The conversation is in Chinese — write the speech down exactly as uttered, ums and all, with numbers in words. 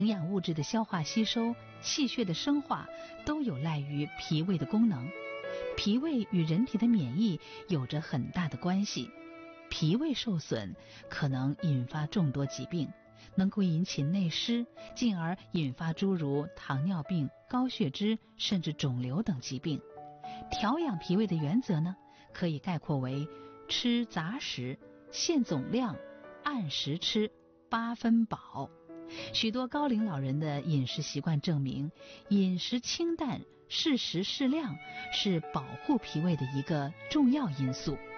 营养物质的消化吸收、气血的生化都有赖于脾胃的功能。脾胃与人体的免疫有着很大的关系，脾胃受损可能引发众多疾病，能够引起内湿，进而引发诸如糖尿病、高血脂甚至肿瘤等疾病。调养脾胃的原则呢，可以概括为吃杂食、限总量、按时吃、八分饱。许多高龄老人的饮食习惯证明，饮食清淡、适时适量是保护脾胃的一个重要因素。